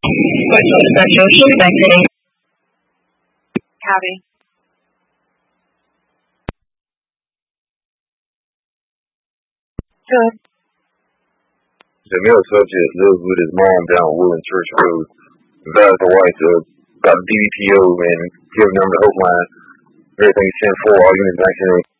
Special City. Howdy. Good. The male subject lives with his mom down Woodland Church Road. Advised the wife about the DDPO and giving them the hope line. Everything's 10-4, all units vaccinated.